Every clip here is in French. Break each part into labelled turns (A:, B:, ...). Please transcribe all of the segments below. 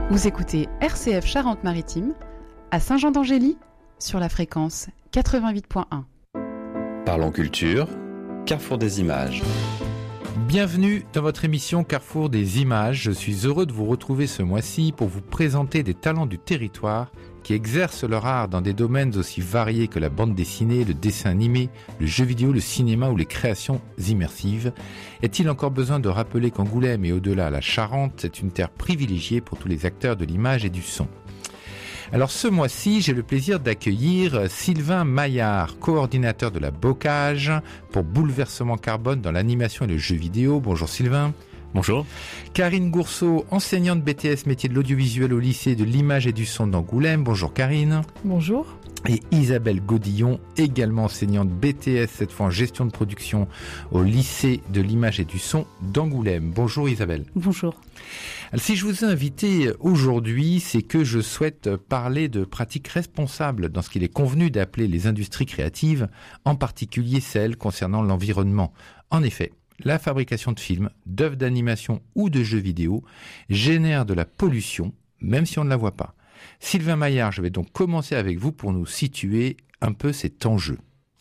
A: Vous écoutez RCF Charente-Maritime à Saint-Jean-d'Angély sur la fréquence 88.1.
B: Parlons culture, Carrefour des images.
C: Bienvenue dans votre émission Carrefour des images. Je suis heureux de vous retrouver ce mois-ci pour vous présenter des talents du territoire qui exercent leur art dans des domaines aussi variés que la bande dessinée, le dessin animé, le jeu vidéo, le cinéma ou les créations immersives. Est-il encore besoin de rappeler qu'Angoulême et au-delà la Charente est une terre privilégiée pour tous les acteurs de l'image et du son? Alors ce mois-ci, j'ai le plaisir d'accueillir Sylvain Maillard, coordinateur de la Bocage pour Bouleversement Carbone dans l'animation et le jeu vidéo. Bonjour Sylvain.
D: Bonjour.
C: Karine Gourceau, enseignante BTS métier de l'audiovisuel au lycée de l'image et du son d'Angoulême. Bonjour Karine.
E: Bonjour.
C: Et Isabelle Godillon, également enseignante BTS, cette fois en gestion de production au lycée de l'image et du son d'Angoulême. Bonjour Isabelle.
E: Bonjour.
C: Alors, si je vous ai invité aujourd'hui, c'est que je souhaite parler de pratiques responsables dans ce qu'il est convenu d'appeler les industries créatives, en particulier celles concernant l'environnement. En effet, la fabrication de films, d'œuvres d'animation ou de jeux vidéo génère de la pollution, même si on ne la voit pas. Sylvain Maillard, je vais donc commencer avec vous pour nous situer un peu cet enjeu.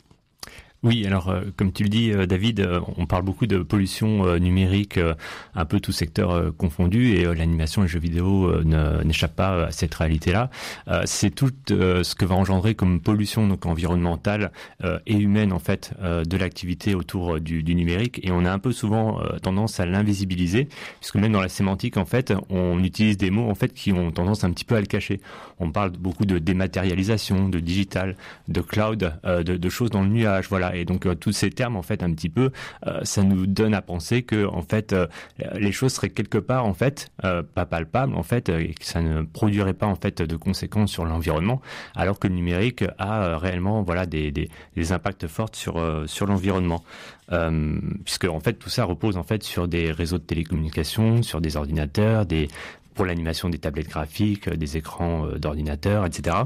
D: Oui, alors comme tu le dis David, on parle beaucoup de pollution numérique, un peu tout secteur confondu, et l'animation et les jeux vidéo n'échappent pas à cette réalité-là. C'est tout ce que va engendrer comme pollution donc environnementale et humaine en fait de l'activité autour du numérique, et on a un peu souvent tendance à l'invisibiliser, puisque même dans la sémantique en fait, on utilise des mots en fait qui ont tendance un petit peu à le cacher. On parle beaucoup de dématérialisation, de digital, de cloud, de choses dans le nuage, voilà. Et donc tous ces termes en fait un petit peu, ça nous donne à penser que en fait les choses seraient quelque part en fait pas palpables en fait, et que ça ne produirait pas en fait de conséquences sur l'environnement, alors que le numérique a réellement voilà des impacts forts sur l'environnement, puisque en fait tout ça repose en fait sur des réseaux de télécommunications, sur des ordinateurs, pour l'animation des tablettes graphiques, des écrans d'ordinateurs, etc.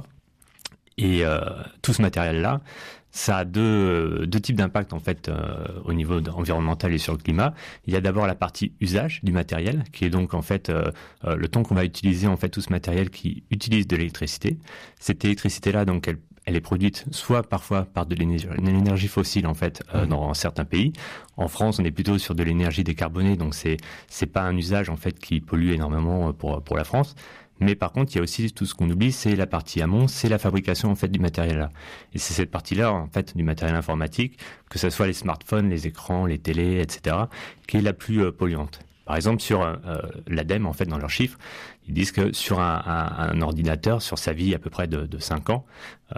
D: Et tout ce matériel-là, ça a deux types d'impact en fait au niveau environnemental et sur le climat. Il y a d'abord la partie usage du matériel, qui est donc en fait le temps qu'on va utiliser en fait tout ce matériel qui utilise de l'électricité. Cette électricité-là, donc elle est produite soit parfois par de l'énergie fossile en fait dans certains pays. En France, on est plutôt sur de l'énergie décarbonée, donc c'est pas un usage en fait qui pollue énormément pour la France. Mais par contre, il y a aussi tout ce qu'on oublie, c'est la partie amont, c'est la fabrication en fait du matériel-là. Et c'est cette partie-là en fait du matériel informatique, que ce soit les smartphones, les écrans, les télés, etc., qui est la plus polluante. Par exemple, sur l'ADEME, en fait, dans leurs chiffres, ils disent que sur un ordinateur, sur sa vie à peu près de 5 ans,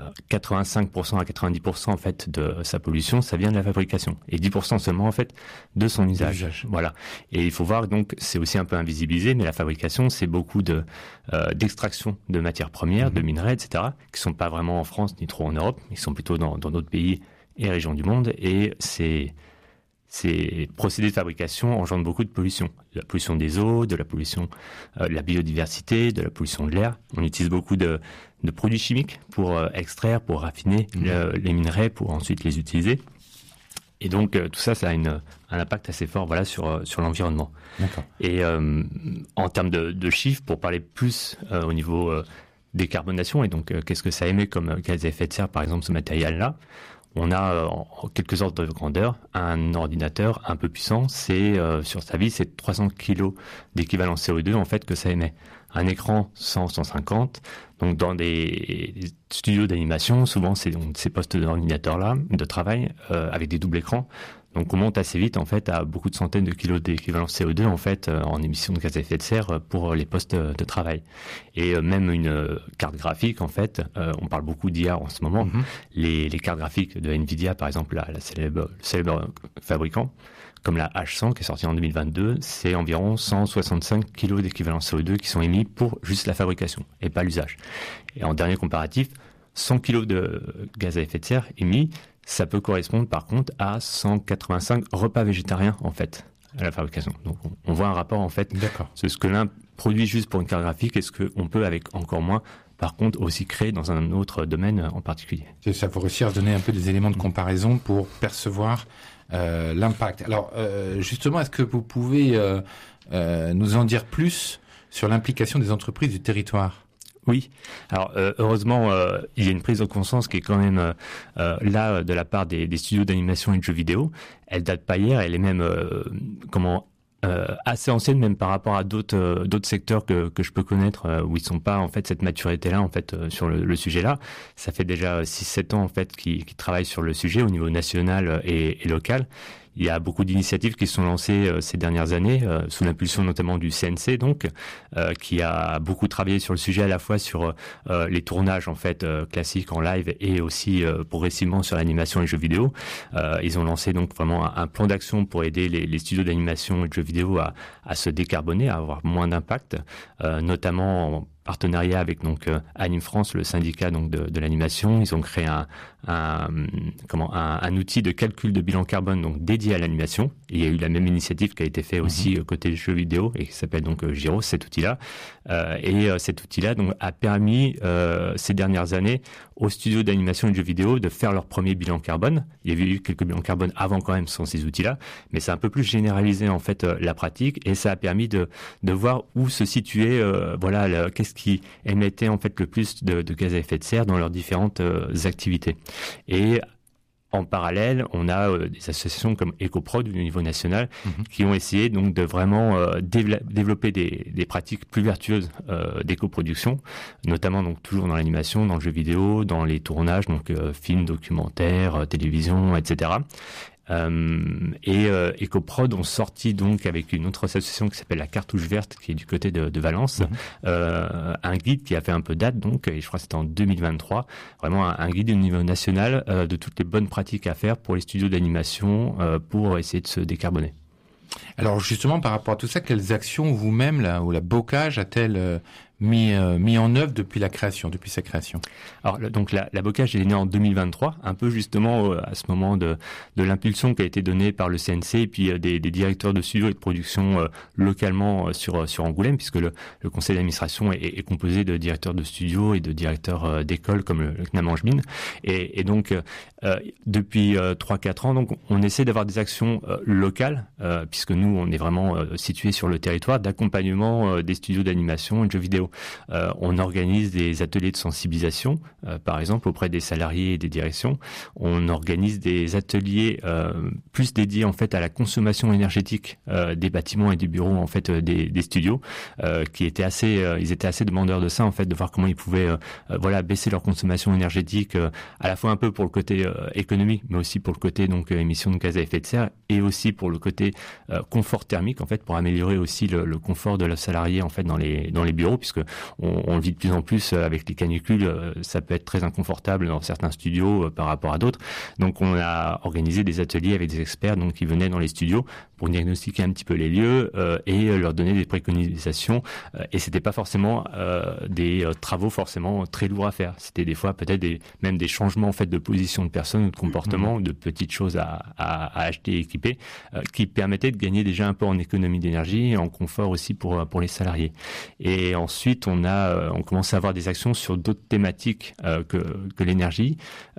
D: 85% à 90% en fait de sa pollution, ça vient de la fabrication, et 10% seulement en fait de son usage. Voilà. Et il faut voir donc, c'est aussi un peu invisibilisé, mais la fabrication, c'est beaucoup d'extraction de matières premières, de minerais, etc., qui sont pas vraiment en France ni trop en Europe, mais qui sont plutôt dans d'autres pays et régions du monde, et ces procédés de fabrication engendrent beaucoup de pollution. De la pollution des eaux, de la pollution de la biodiversité, de la pollution de l'air. On utilise beaucoup de produits chimiques pour extraire, pour raffiner les minerais, pour ensuite les utiliser. Et donc tout ça, ça a un impact assez fort voilà, sur l'environnement. D'accord. Et en termes de chiffres, pour parler plus au niveau décarbonation, et donc qu'est-ce que ça émet comme gaz à effet de serre, par exemple, ce matériel-là, on a en quelques ordres de grandeur un ordinateur un peu puissant, c'est sur sa vie c'est 300 kg d'équivalent CO2 en fait que ça émet. Un écran 150. Donc dans des studios d'animation, souvent c'est ces postes d'ordinateur là de travail avec des doubles écrans. Donc on monte assez vite en fait à beaucoup de centaines de kilos d'équivalent CO2 en fait en émissions de gaz à effet de serre pour les postes de travail. Et même une carte graphique en fait, on parle beaucoup d'IA en ce moment. Les cartes graphiques de Nvidia par exemple, le célèbre fabricant, comme la H100 qui est sortie en 2022, c'est environ 165 kilos d'équivalent CO2 qui sont émis pour juste la fabrication et pas l'usage. Et en dernier comparatif, 100 kilos de gaz à effet de serre émis, ça peut correspondre par contre à 185 repas végétariens en fait à la fabrication. Donc on voit un rapport en fait. D'accord. C'est ce que l'un produit juste pour une carte graphique et ce qu'on peut avec encore moins par contre aussi créer dans un autre domaine en particulier.
C: Ça faut réussir à donner un peu des éléments de comparaison pour percevoir l'impact. Alors justement, est-ce que vous pouvez nous en dire plus sur l'implication des entreprises du territoire.
D: Oui, alors heureusement, il y a une prise de conscience qui est quand même là de la part des studios d'animation et de jeux vidéo. Elle date pas hier, elle est même assez ancienne même par rapport à d'autres secteurs que je peux connaître où ils sont pas en fait cette maturité-là en fait sur le sujet-là. Ça fait déjà 6-7 ans en fait qu'ils travaillent sur le sujet au niveau national et local. Il y a beaucoup d'initiatives qui sont lancées ces dernières années, sous l'impulsion notamment du CNC, donc, qui a beaucoup travaillé sur le sujet à la fois sur les tournages en fait classiques en live et aussi progressivement sur l'animation et les jeux vidéo. Ils ont lancé donc vraiment un plan d'action pour aider les studios d'animation et de jeux vidéo à se décarboner, à avoir moins d'impact, notamment en partenariat avec donc Anime France, le syndicat donc de l'animation. Ils ont créé un outil de calcul de bilan carbone donc dédié à l'animation. Il y a eu la même initiative qui a été faite aussi côté jeux vidéo et qui s'appelle donc Gyros, cet outil-là. Cet outil-là donc a permis ces dernières années aux studios d'animation et de jeux vidéo de faire leur premier bilan carbone. Il y avait eu quelques bilans carbone avant quand même sans ces outils-là, mais c'est un peu plus généralisé en fait la pratique et ça a permis de voir où se situait qu'est-ce qui émettait en fait le plus de gaz à effet de serre dans leurs différentes activités. Et en parallèle, on a des associations comme EcoProd au niveau national qui ont essayé donc de vraiment développer des pratiques plus vertueuses d'éco-production, notamment donc toujours dans l'animation, dans le jeu vidéo, dans les tournages, donc films, documentaires, télévision, etc. EcoProd ont sorti donc avec une autre association qui s'appelle la Cartouche Verte qui est du côté de Valence un guide qui a fait un peu date donc et je crois que c'était en 2023 vraiment un guide au niveau national de toutes les bonnes pratiques à faire pour les studios d'animation pour essayer de se décarboner.
C: Alors justement par rapport à tout ça, quelles actions vous-même là, ou la Bocage a-t-elle mis en œuvre depuis sa création?
D: Alors donc la Bocage est née en 2023, un peu justement à ce moment de l'impulsion qui a été donnée par le CNC et puis des directeurs de studio et de production localement sur Angoulême, puisque le conseil d'administration est composé de directeurs de studio et de directeurs d'école comme le CNAM Angemine. Et donc depuis 3-4 ans, donc on essaie d'avoir des actions locales, puisque nous on est vraiment situé sur le territoire d'accompagnement des studios d'animation et de jeux vidéo. On organise des ateliers de sensibilisation, par exemple auprès des salariés et des directions. On organise des ateliers plus dédiés en fait à la consommation énergétique des bâtiments et des bureaux en fait des studios, qui étaient ils étaient assez demandeurs de ça en fait, de voir comment ils pouvaient baisser leur consommation énergétique, à la fois un peu pour le côté économique, mais aussi pour le côté donc émissions de gaz à effet de serre et aussi pour le côté confort thermique en fait, pour améliorer aussi le confort de la salarié en fait dans les bureaux, puisque on le vit de plus en plus avec les canicules, ça peut être très inconfortable dans certains studios par rapport à d'autres. Donc on a organisé des ateliers avec des experts donc qui venaient dans les studios pour diagnostiquer un petit peu les lieux et leur donner des préconisations. Et c'était pas forcément des travaux forcément très lourds à faire. C'était des fois peut-être même des changements en fait de position de personnes ou de comportement, de petites choses à acheter et équiper, qui permettaient de gagner déjà un peu en économie d'énergie et en confort aussi pour les salariés. Et ensuite on commence à avoir des actions sur d'autres thématiques que l'énergie.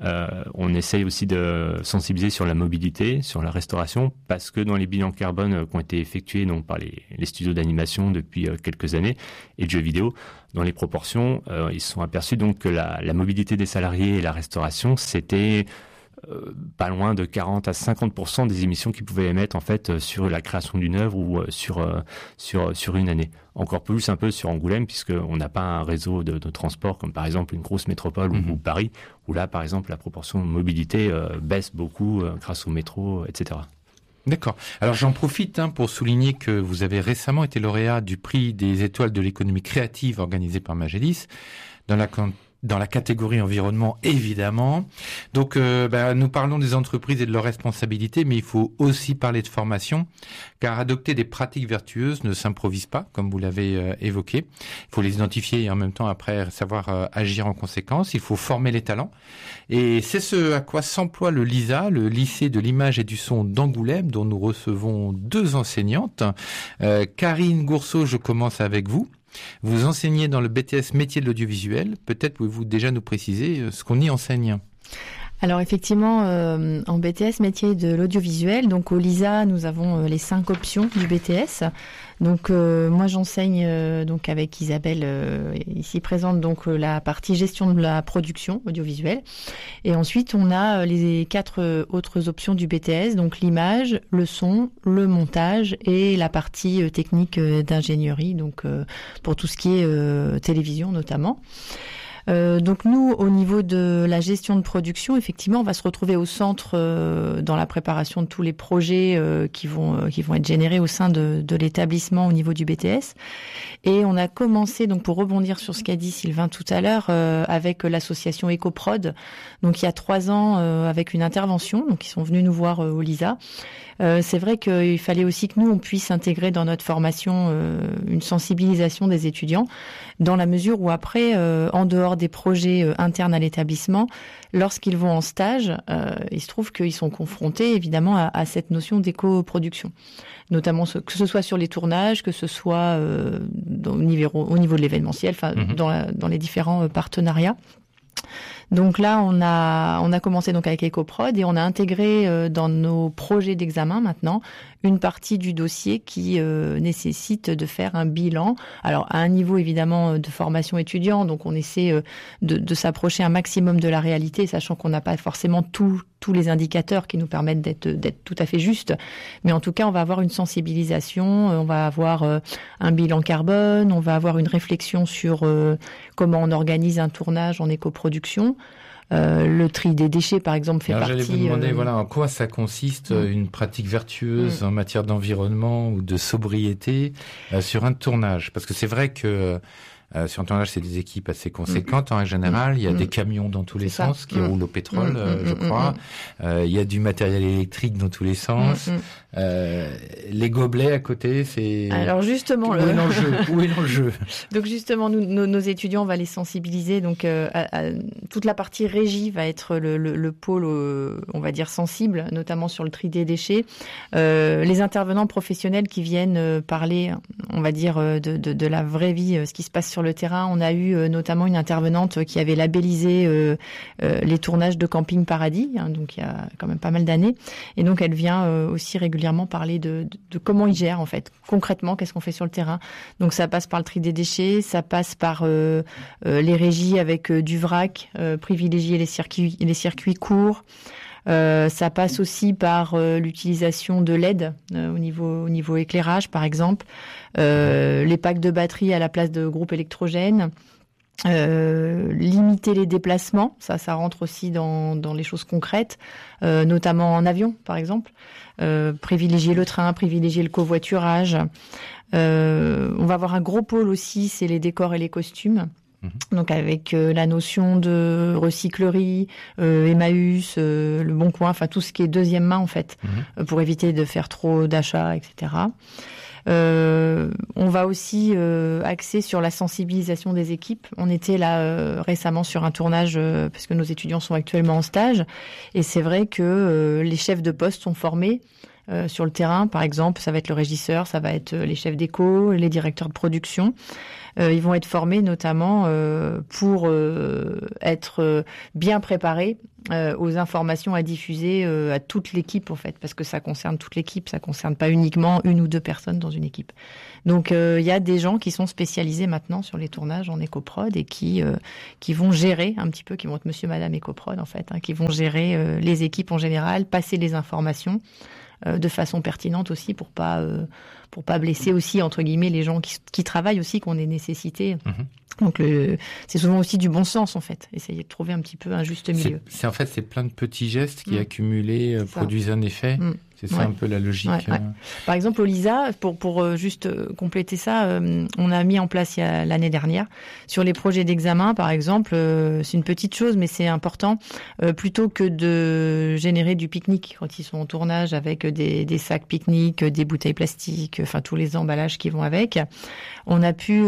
D: On essaye aussi de sensibiliser sur la mobilité, sur la restauration, parce que dans les bilans carbone qui ont été effectués donc par les studios d'animation depuis quelques années et de jeux vidéo, dans les proportions, ils se sont aperçus donc que la mobilité des salariés et la restauration, c'était pas loin de 40 à 50% des émissions qu'ils pouvaient émettre en fait sur la création d'une œuvre ou sur une année. Encore plus un peu sur Angoulême, puisqu'on n'a pas un réseau de transport comme par exemple une grosse métropole ou Paris, où là par exemple la proportion de mobilité baisse beaucoup grâce au métro, etc.
C: D'accord. Alors j'en profite pour souligner que vous avez récemment été lauréat du prix des étoiles de l'économie créative organisé par Magélis dans la catégorie environnement, évidemment. Donc, nous parlons des entreprises et de leurs responsabilités, mais il faut aussi parler de formation, car adopter des pratiques vertueuses ne s'improvise pas, comme vous l'avez évoqué. Il faut les identifier et en même temps, après, savoir agir en conséquence. Il faut former les talents. Et c'est ce à quoi s'emploie le LISA, le lycée de l'image et du son d'Angoulême, dont nous recevons 2 enseignantes. Karine Gourceau, je commence avec vous. Vous enseignez dans le BTS métier de l'audiovisuel. Peut-être pouvez-vous déjà nous préciser ce qu'on y enseigne?
E: Alors effectivement, en BTS métier de l'audiovisuel, donc au LISA, nous avons les 5 options du BTS. Donc moi j'enseigne donc avec Isabelle ici présente donc la partie gestion de la production audiovisuelle. Et ensuite on a les 4 autres options du BTS, donc l'image, le son, le montage et la partie technique d'ingénierie, donc pour tout ce qui est télévision notamment. Donc nous, au niveau de la gestion de production, effectivement, on va se retrouver au centre dans la préparation de tous les projets qui vont être générés au sein de l'établissement au niveau du BTS. Et on a commencé, donc pour rebondir sur ce qu'a dit Sylvain tout à l'heure, avec l'association EcoProd, donc il y a 3 ans, avec une intervention, donc ils sont venus nous voir au LISA. C'est vrai qu'il fallait aussi que nous, on puisse intégrer dans notre formation une sensibilisation des étudiants, dans la mesure où après, en dehors des projets internes à l'établissement, lorsqu'ils vont en stage, il se trouve qu'ils sont confrontés évidemment à cette notion d'éco-production, notamment que ce soit sur les tournages, que ce soit au niveau de l'événementiel, enfin dans les différents partenariats. Donc là, on a commencé donc avec EcoProd et on a intégré dans nos projets d'examen maintenant une partie du dossier qui nécessite de faire un bilan. Alors à un niveau évidemment de formation étudiant, donc on essaie de s'approcher un maximum de la réalité, sachant qu'on n'a pas forcément tous les indicateurs qui nous permettent d'être tout à fait justes. Mais en tout cas, on va avoir une sensibilisation, on va avoir un bilan carbone, on va avoir une réflexion sur comment on organise un tournage en éco-production. Le tri des déchets, par exemple, fait partie...
C: J'allais vous demander, voilà, en quoi ça consiste, une pratique vertueuse en matière d'environnement ou de sobriété sur un tournage. Parce que c'est vrai que sur un tournage, c'est des équipes assez conséquentes. En général, il y a des camions dans tous les sens qui roulent au pétrole, je crois. Il y a du matériel électrique dans tous les sens. Les gobelets à côté, c'est...
E: Alors justement...
C: Où est l'enjeu
E: Donc justement, nos étudiants, on va les sensibiliser. Donc toute la partie régie va être le pôle, on va dire, sensible, notamment sur le tri des déchets. Les intervenants professionnels qui viennent parler, on va dire, de la vraie vie, ce qui se passe sur le terrain. On a eu notamment une intervenante qui avait labellisé les tournages de Camping Paradis, donc il y a quand même pas mal d'années. Et donc elle vient aussi régulièrement parler de comment ils gèrent en fait, concrètement, qu'est-ce qu'on fait sur le terrain. Donc ça passe par le tri des déchets, ça passe par les régies avec du vrac, privilégier les circuits courts. Ça passe aussi par l'utilisation de LED au niveau éclairage, par exemple, les packs de batterie à la place de groupes électrogènes, limiter les déplacements, ça rentre aussi dans les choses concrètes, notamment en avion, par exemple, privilégier le train, privilégier le covoiturage. On va avoir un gros pôle aussi, c'est les décors et les costumes. Donc avec la notion de recyclerie, Emmaüs, le Bon Coin, enfin tout ce qui est deuxième main en fait, pour éviter de faire trop d'achats, etc. On va aussi axer sur la sensibilisation des équipes. On était là récemment sur un tournage parce que nos étudiants sont actuellement en stage et c'est vrai que les chefs de poste sont formés sur le terrain. Par exemple, ça va être le régisseur, ça va être les chefs d'éco, les directeurs de production. Ils vont être formés notamment pour être bien préparés aux informations à diffuser à toute l'équipe en fait, parce que ça concerne toute l'équipe, ça concerne pas uniquement une ou deux personnes dans une équipe. Donc il y a des gens qui sont spécialisés maintenant sur les tournages en écoprod et qui vont gérer un petit peu, qui vont être monsieur, madame écoprod en fait, qui vont gérer les équipes en général, passer les informations de façon pertinente aussi pour pas blesser aussi entre guillemets les gens qui travaillent aussi, qu'on ait nécessité. Donc c'est souvent aussi du bon sens en fait, essayer de trouver un petit peu un juste milieu.
C: C'est plein de petits gestes qui accumulés produisent un effet. C'est ça un peu la logique. Ouais.
E: Par exemple, au LISA, pour juste compléter ça, on a mis en place l'année dernière, sur les projets d'examen, par exemple, c'est une petite chose, mais c'est important, plutôt que de générer du pique-nique quand ils sont en tournage avec des sacs pique-nique, des bouteilles plastiques, enfin tous les emballages qui vont avec, on a pu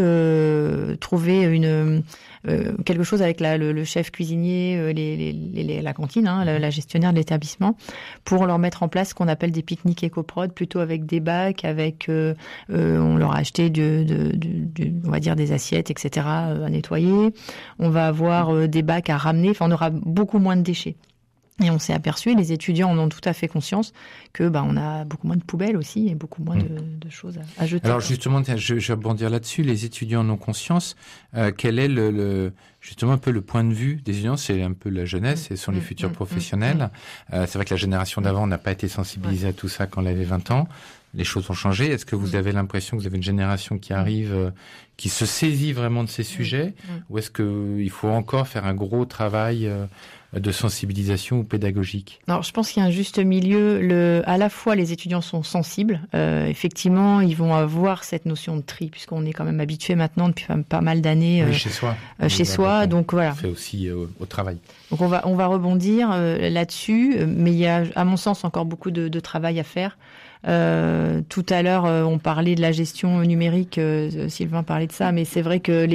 E: trouver quelque chose avec le chef cuisinier, la cantine, la gestionnaire de l'établissement, pour leur mettre en place ce qu'on appelle des pique-niques éco-prod, plutôt avec des bacs, avec on leur a acheté on va dire des assiettes, etc. à nettoyer. On va avoir des bacs à ramener. Enfin, on aura beaucoup moins de déchets. Et on s'est aperçu, et les étudiants en ont tout à fait conscience, que on a beaucoup moins de poubelles aussi et beaucoup moins de choses à jeter.
C: Alors justement, je vais rebondir là-dessus. Les étudiants en ont conscience. Quel est justement un peu le point de vue des étudiants? C'est un peu la jeunesse, ce sont les futurs professionnels. C'est vrai que la génération d'avant n'a pas été sensibilisée à tout ça quand elle avait 20 ans. Les choses ont changé. Est-ce que vous avez l'impression que vous avez une génération qui arrive, qui se saisit vraiment de ces sujets, ou est-ce qu'il faut encore faire un gros travail de sensibilisation ou pédagogique?
E: Alors, je pense qu'il y a un juste milieu. À la fois, les étudiants sont sensibles. Effectivement, ils vont avoir cette notion de tri, puisqu'on est quand même habitué maintenant depuis pas mal d'années.
C: Chez soi.
E: Donc voilà.
C: On fait aussi au travail.
E: Donc on va rebondir là-dessus, mais il y a, à mon sens, encore beaucoup de travail à faire. Tout à l'heure, on parlait de la gestion numérique. Sylvain parlait de ça, mais c'est vrai que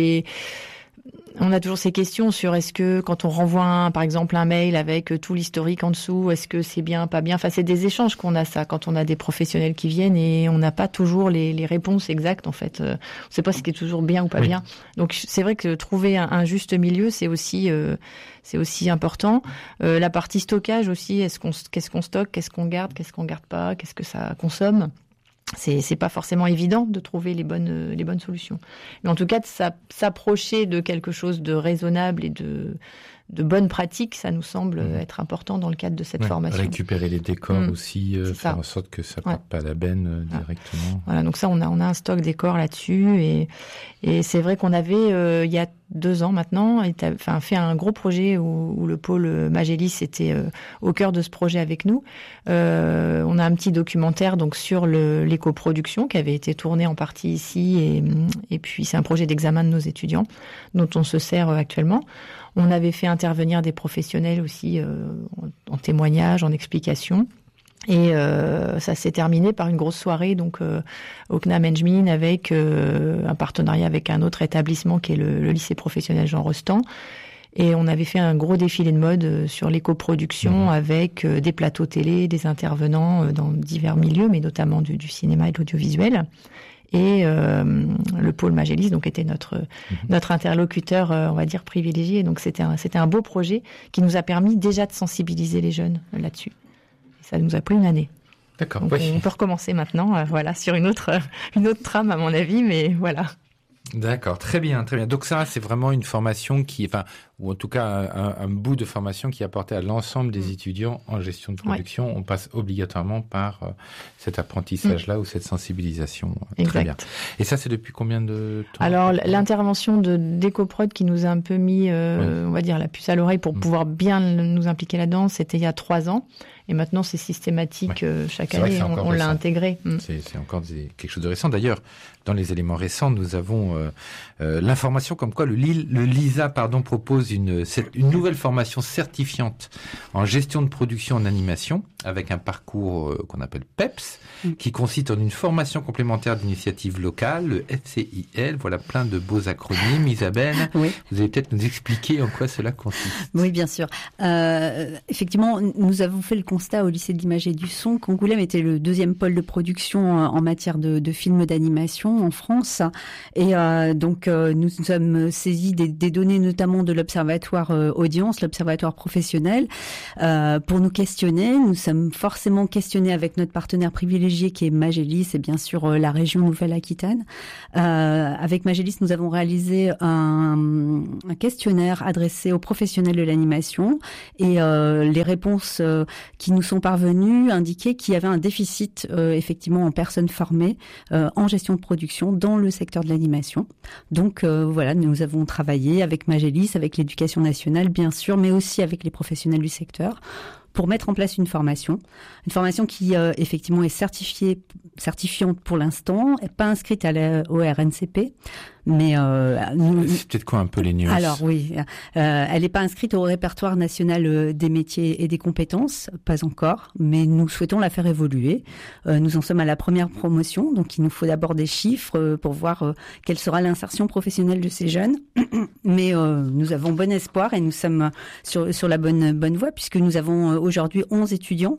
E: on a toujours ces questions sur est-ce que quand on renvoie par exemple un mail avec tout l'historique en dessous, est-ce que c'est bien, pas bien? Enfin, c'est des échanges qu'on a ça quand on a des professionnels qui viennent et on n'a pas toujours les réponses exactes en fait. On ne sait pas si c'est toujours bien ou pas bien. Donc c'est vrai que trouver un juste milieu, c'est aussi important. La partie stockage aussi, qu'est-ce qu'on stocke, qu'est-ce qu'on garde pas, qu'est-ce que ça consomme? C'est pas forcément évident de trouver les bonnes solutions. Mais en tout cas, de s'approcher de quelque chose de raisonnable et de bonnes pratiques, ça nous semble être important dans le cadre de cette formation.
C: Récupérer les décors aussi, faire en sorte que ça parte pas à la benne directement.
E: Voilà, donc ça, on a un stock décor là-dessus et c'est vrai qu'on avait il y a 2 ans maintenant, fait un gros projet où le pôle Magélis était au cœur de ce projet avec nous. On a un petit documentaire donc sur l'éco-production qui avait été tourné en partie ici et puis c'est un projet d'examen de nos étudiants dont on se sert actuellement. On avait fait intervenir des professionnels aussi en témoignage, en explication. Et ça s'est terminé par une grosse soirée donc au CNAM Engmin avec un partenariat avec un autre établissement qui est le lycée professionnel Jean Rostand. Et on avait fait un gros défilé de mode sur l'éco-production avec des plateaux télé, des intervenants dans divers milieux, mais notamment du cinéma et de l'audiovisuel. Et le pôle Magélis donc était notre interlocuteur, on va dire privilégié. Donc c'était un beau projet qui nous a permis déjà de sensibiliser les jeunes là-dessus. Ça nous a pris une année.
C: D'accord.
E: Donc on peut recommencer maintenant, sur une autre trame à mon avis, mais voilà.
C: D'accord, très bien, très bien. Donc ça, c'est vraiment une formation ou en tout cas un bout de formation qui est apporté à l'ensemble des étudiants en gestion de production. Ouais. On passe obligatoirement par cet apprentissage-là ou cette sensibilisation.
E: Exact.
C: Très bien. Et ça, c'est depuis combien de temps?
E: Alors, l'intervention d'EcoProd qui nous a un peu mis, on va dire, la puce à l'oreille pour pouvoir bien nous impliquer là-dedans, c'était il y a 3 ans. Et maintenant, c'est systématique. Chaque année, on l'a intégré.
C: C'est encore quelque chose de récent. D'ailleurs, dans les éléments récents, nous avons l'information comme quoi le LISA propose une nouvelle formation certifiante en gestion de production en animation avec un parcours qu'on appelle PEPS, qui consiste en une formation complémentaire d'initiative locale, le FCIL. Voilà plein de beaux acronymes. Isabelle, vous allez peut-être nous expliquer en quoi cela consiste.
F: Oui, bien sûr. Effectivement, nous avons fait le constat au lycée de l'image et du son qu'Angoulême était le 2e pôle de production en matière de films d'animation en France. Et donc, nous sommes saisis des données notamment de l'observatoire audience, l'observatoire professionnel, pour nous questionner. Nous sommes forcément questionnés avec notre partenaire privilégié qui est Magélis et bien sûr la région Nouvelle-Aquitaine. Avec Magélis, nous avons réalisé un questionnaire adressé aux professionnels de l'animation et les réponses qui nous sont parvenues indiquaient qu'il y avait un déficit effectivement en personnes formées en gestion de production dans le secteur de l'animation. Donc voilà, nous avons travaillé avec Magélis, avec l'éducation nationale bien sûr, mais aussi avec les professionnels du secteur pour mettre en place une formation qui effectivement est certifiante pour l'instant, pas inscrite au RNCP, mais
C: c'est peut-être quoi un peu les nuances?
F: Alors oui, elle n'est pas inscrite au répertoire national des métiers et des compétences, pas encore, mais nous souhaitons la faire évoluer. Nous en sommes à la première promotion, donc il nous faut d'abord des chiffres pour voir quelle sera l'insertion professionnelle de ces jeunes. Mais nous avons bon espoir et nous sommes sur la bonne voie puisque nous avons aujourd'hui 11 étudiants.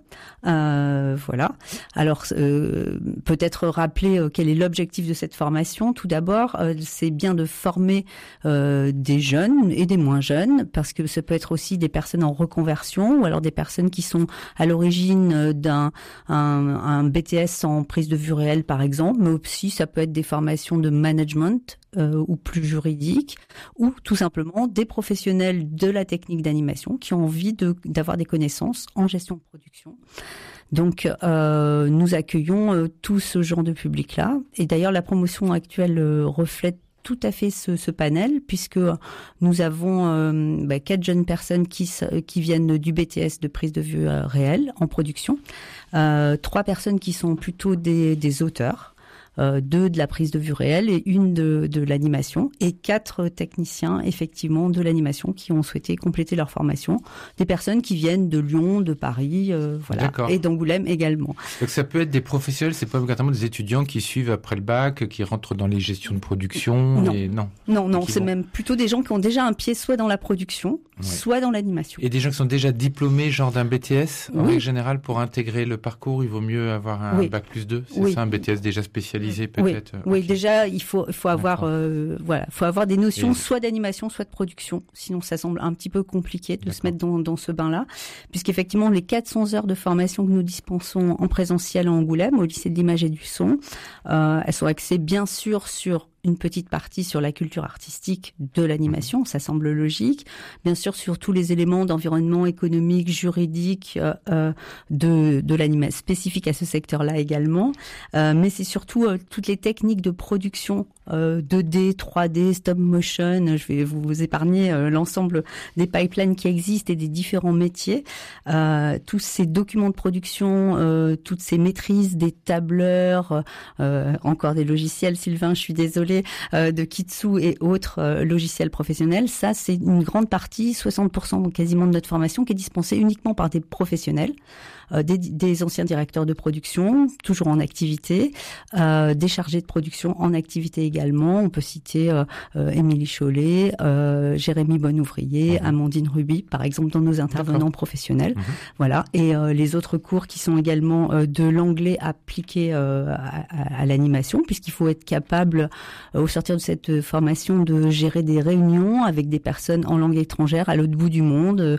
F: Voilà. Alors peut-être rappeler quel est l'objectif de cette formation. Tout d'abord, c'est bien de former des jeunes et des moins jeunes, parce que ça peut être aussi des personnes en reconversion ou alors des personnes qui sont à l'origine d'un un BTS en prise de vue réelle, par exemple, mais aussi ça peut être des formations de management ou plus juridiques, ou tout simplement des professionnels de la technique d'animation qui ont envie d'avoir des connaissances en gestion de production. Donc, nous accueillons tout ce genre de public-là. Et d'ailleurs, la promotion actuelle reflète tout à fait ce panel, puisque nous avons 4 jeunes personnes qui viennent du BTS de prise de vue réelle en production, 3 personnes qui sont plutôt des auteurs, 2 de la prise de vue réelle et 1 de l'animation, et 4 techniciens effectivement de l'animation qui ont souhaité compléter leur formation, des personnes qui viennent de Lyon, de Paris, et d'Angoulême également.
C: Donc ça peut être des professionnels, c'est pas obligatoirement des étudiants qui suivent après le bac, qui rentrent dans les gestions de production.
F: Non, c'est même plutôt des gens qui ont déjà un pied soit dans la production, soit dans l'animation.
C: Et des gens qui sont déjà diplômés, genre d'un BTS. En règle générale, pour intégrer le parcours, il vaut mieux avoir un bac plus 2. C'est ça, un BTS déjà spécialisé peut-être.
F: Oui, déjà il faut avoir des notions soit d'animation, soit de production. Sinon, ça semble un petit peu compliqué de se mettre dans ce bain-là, puisqu'effectivement les 400 heures de formation que nous dispensons en présentiel à Angoulême, au lycée de l'image et du son, elles sont axées bien sûr sur une petite partie sur la culture artistique de l'animation, ça semble logique. Bien sûr, sur tous les éléments d'environnement économique, juridique, de l'animation spécifique à ce secteur-là également. Mais c'est surtout toutes les techniques de production 2D, 3D, stop motion. Je vais vous épargner l'ensemble des pipelines qui existent et des différents métiers. Tous ces documents de production, toutes ces maîtrises des tableurs, encore des logiciels, Sylvain, je suis désolée, de Kitsu et autres logiciels professionnels. Ça, c'est une grande partie, 60% quasiment de notre formation, qui est dispensée uniquement par des professionnels, des anciens directeurs de production, toujours en activité, des chargés de production en activité également. On peut citer Émilie Chollet, Jérémy Bonouvrier, Amandine Ruby, par exemple, dans nos intervenants professionnels. Voilà. Et les autres cours qui sont également de l'anglais appliqué à l'animation, puisqu'il faut être capable, au sortir de cette formation, de gérer des réunions avec des personnes en langue étrangère à l'autre bout du monde.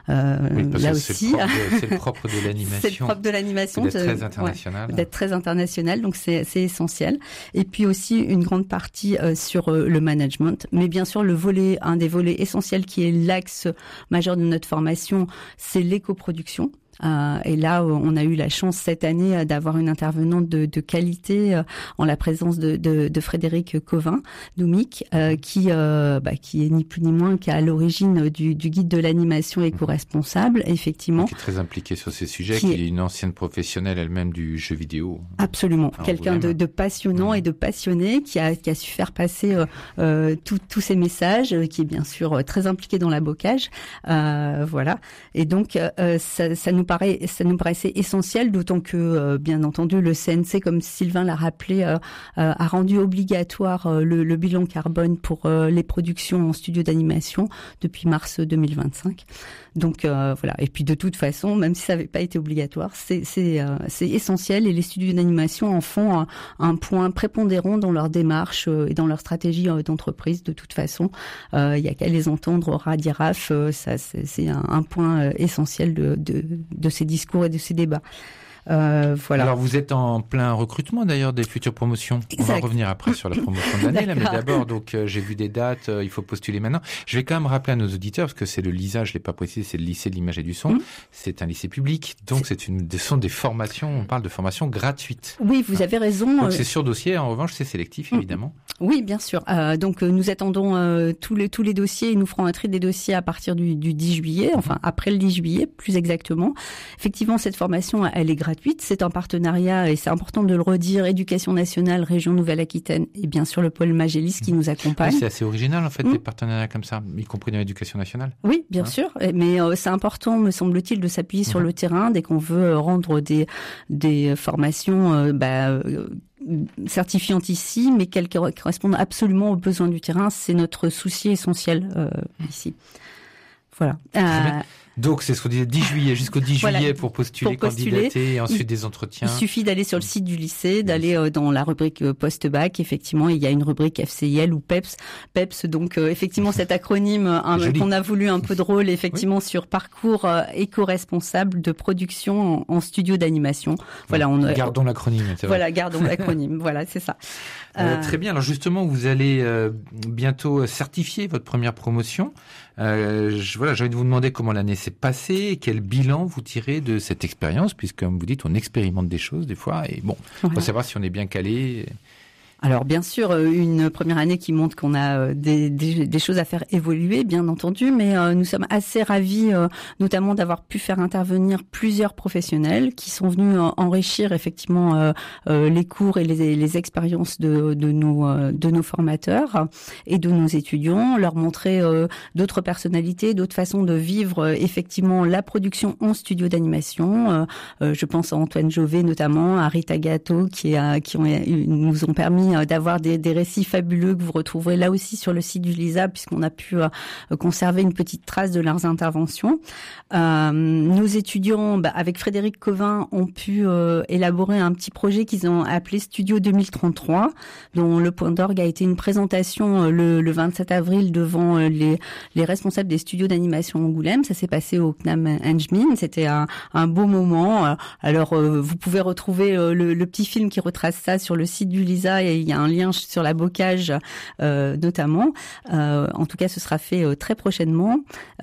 F: Là aussi,
C: c'est le propre de l'animation.
F: C'est le propre de l'animation.
C: D'être très international.
F: D'être très international, donc c'est essentiel. Et puis aussi une grande partie sur le management. Mais bien sûr, un des volets essentiels qui est l'axe majeur de notre formation, c'est l'éco-production. Et là, on a eu la chance cette année d'avoir une intervenante de qualité en la présence de Frédéric Covin-Doumic, qui est ni plus ni moins qu'à l'origine du guide de l'animation éco-responsable, effectivement.
C: Qui est très impliquée sur ces sujets, qui est une ancienne professionnelle elle-même du jeu vidéo.
F: Absolument. Quelqu'un de passionnant et de passionné qui a su faire passer tous ces messages, qui est bien sûr très impliqué dans l'abocage. Voilà. Et donc, ça nous paraissait essentiel, d'autant que, bien entendu, le CNC, comme Sylvain l'a rappelé, a rendu obligatoire le bilan carbone pour les productions en studio d'animation depuis mars 2025. Donc voilà. Et puis de toute façon, même si ça n'avait pas été obligatoire, c'est essentiel, et les studios d'animation en font un point prépondérant dans leur démarche et dans leur stratégie d'entreprise. De toute façon, il y a qu'à les entendre au RADIRAF, ça c'est un point essentiel de ces discours et de ces débats. Voilà.
C: Alors vous êtes en plein recrutement d'ailleurs des futures promotions.
F: Exact.
C: On va revenir après sur la promotion de l'année, là, mais d'abord, donc j'ai vu des dates, il faut postuler maintenant. Je vais quand même rappeler à nos auditeurs, parce que c'est le LISA, je l'ai pas précisé, c'est le lycée de l'image et du son. C'est un lycée public, donc ce sont des formations, on parle de formations gratuites.
F: Oui, vous avez raison.
C: Donc c'est sur dossier, en revanche c'est sélectif évidemment.
F: Oui, bien sûr. Donc nous attendons tous les dossiers, et nous ferons un tri des dossiers à partir du 10 juillet, enfin après le 10 juillet plus exactement. Effectivement, cette formation, elle est gratuite. C'est un partenariat, et c'est important de le redire, Éducation nationale, Région Nouvelle-Aquitaine, et bien sûr le pôle Magélis qui nous accompagne.
C: Oui, c'est assez original en fait, des partenariats comme ça, y compris dans l'éducation nationale.
F: Oui, bien sûr, mais c'est important, me semble-t-il, de s'appuyer sur le terrain dès qu'on veut rendre des formations certifiantes ici, mais qu'elles correspondent absolument aux besoins du terrain. C'est notre souci essentiel ici. Voilà.
C: Donc, c'est ce qu'on disait, 10 juillet, jusqu'au 10
F: Voilà,
C: juillet pour postuler, candidater, et ensuite des entretiens.
F: Il suffit d'aller sur le site du lycée, d'aller dans la rubrique post-bac. Effectivement, il y a une rubrique FCIL ou PEPS. PEPS, donc effectivement, cet acronyme qu'on a voulu un peu drôle, effectivement, sur parcours éco-responsable de production en studio d'animation. Voilà,
C: gardons l'acronyme.
F: Voilà, gardons l'acronyme. Voilà, c'est ça.
C: Très bien. Alors justement, vous allez bientôt certifier votre première promotion. J'ai envie de vous demander comment l'année s'est passée, et quel bilan vous tirez de cette expérience, puisque comme vous dites, on expérimente des choses des fois, et bon, faut savoir si on est bien calé.
F: Alors bien sûr, une première année qui montre qu'on a des choses à faire évoluer, bien entendu, mais nous sommes assez ravis, notamment d'avoir pu faire intervenir plusieurs professionnels qui sont venus enrichir effectivement les cours et les expériences de nos formateurs et de nos étudiants, leur montrer d'autres personnalités, d'autres façons de vivre effectivement la production en studio d'animation. Je pense à Antoine Jovet notamment, à Rita Gatto qui nous ont permis d'avoir des récits fabuleux que vous retrouverez là aussi sur le site du LISA, puisqu'on a pu conserver une petite trace de leurs interventions. Nos étudiants, avec Frédéric Covin, ont pu élaborer un petit projet qu'ils ont appelé Studio 2033, dont le point d'orgue a été une présentation le 27 avril devant les responsables des studios d'animation Angoulême. Ça s'est passé au CNAM Engmin. C'était un beau moment. Alors, vous pouvez retrouver le petit film qui retrace ça sur le site du LISA, et il y a un lien sur la bocage notamment. En tout cas, ce sera fait très prochainement.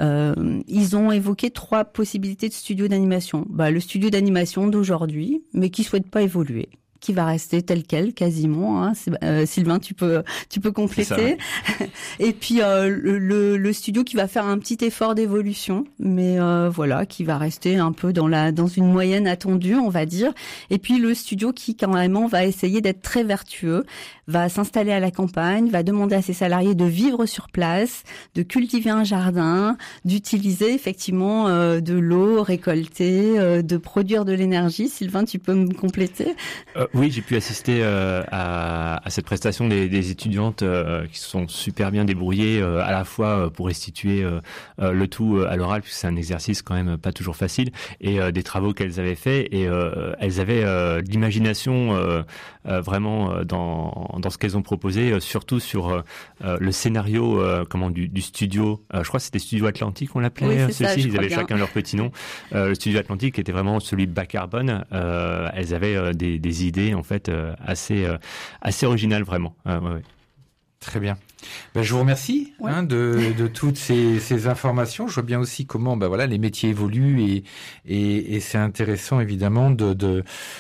F: Ils ont évoqué 3 possibilités de studio d'animation. Le studio d'animation d'aujourd'hui, mais qui souhaite pas évoluer, qui va rester tel quel quasiment. Hein. Sylvain, tu peux compléter. Et puis le studio qui va faire un petit effort d'évolution, mais voilà, qui va rester un peu dans une moyenne attendue, on va dire. Et puis le studio qui quand même va essayer d'être très vertueux, va s'installer à la campagne, va demander à ses salariés de vivre sur place, de cultiver un jardin, d'utiliser effectivement de l'eau récoltée, de produire de l'énergie. Sylvain, tu peux me compléter?
D: Oui, j'ai pu assister à cette prestation des étudiantes qui se sont super bien débrouillées à la fois pour restituer le tout à l'oral, puisque c'est un exercice quand même pas toujours facile, et des travaux qu'elles avaient faits, et elles avaient de l'imagination vraiment dans ce qu'elles ont proposé, surtout sur le scénario du studio. Je crois que c'était Studio Atlantique, on l'appelait.
F: Oui, c'est ça,
D: ils avaient chacun leur petit nom. Le Studio Atlantique était vraiment celui bas carbone. Elles avaient des idées en fait assez originales vraiment. Ouais.
C: Très bien. Je vous remercie de toutes ces informations. Je vois bien aussi comment les métiers évoluent, et c'est intéressant évidemment de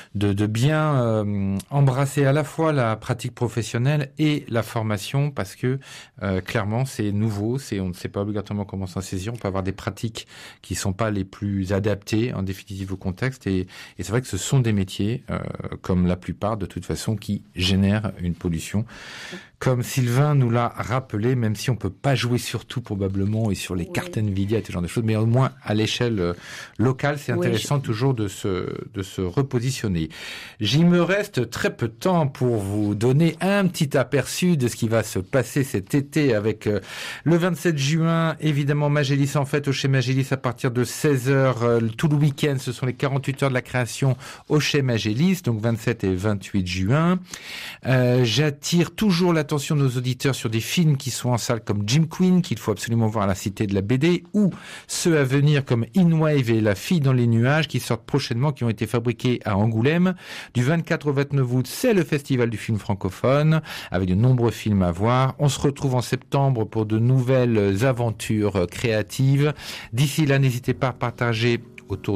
C: bien embrasser à la fois la pratique professionnelle et la formation, parce que clairement c'est nouveau, on ne sait pas obligatoirement comment s'en saisir. On peut avoir des pratiques qui sont pas les plus adaptées en définitive au contexte, et c'est vrai que ce sont des métiers comme la plupart de toute façon qui génèrent une pollution. Comme Sylvain nous l'a rappelé, même si on peut pas jouer sur tout probablement et sur les cartes Nvidia et ce genre de choses, mais au moins à l'échelle locale, c'est intéressant toujours de se repositionner. J'y me reste très peu de temps pour vous donner un petit aperçu de ce qui va se passer cet été avec le 27 juin, évidemment Magélis en fête au chez Magélis à partir de 16h, tout le week-end, ce sont les 48 heures de la création au chez Magélis, donc 27 et 28 juin. J'attire toujours l'attention de nos auditeurs sur des films qui sont en salle comme Jim Queen, qu'il faut absolument voir à la Cité de la BD, ou ceux à venir comme In Wave et La Fille dans les nuages qui sortent prochainement, qui ont été fabriqués à Angoulême. Du 24 au 29 août, c'est le festival du film francophone, avec de nombreux films à voir. On se retrouve en septembre pour de nouvelles aventures créatives. D'ici là, n'hésitez pas à partager autour